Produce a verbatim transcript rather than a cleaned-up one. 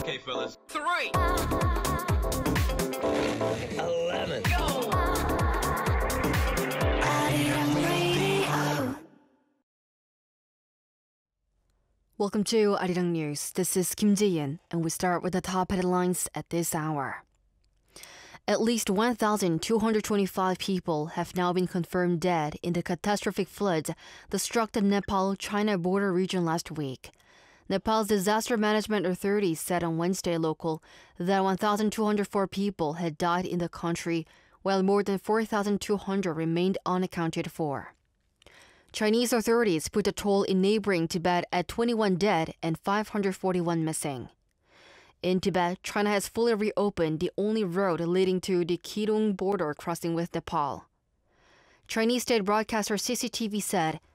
Okay, fellas. Three. Eleven. Go. Welcome to Arirang News. This is Kim Ji-yin, and we start with the top headlines at this hour. At least one thousand two hundred twenty-five people have now been confirmed dead in the catastrophic floods that struck the Nepal-China border region last week. Nepal's Disaster Management Authority said on Wednesday local that one thousand two hundred four people had died in the country, while more than four thousand two hundred remained unaccounted for. Chinese authorities put the toll in neighboring Tibet at twenty-one dead and five hundred forty-one missing. In Tibet, China has fully reopened the only road leading to the Kidong border crossing with Nepal. Chinese state broadcaster C C T V said